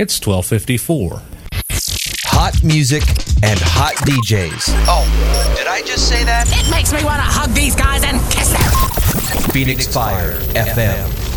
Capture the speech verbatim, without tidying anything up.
It's twelve fifty-four. Hot music and hot D Js. Oh, did I just say that? It makes me want to hug these guys and kiss them. Phoenix Fire F M.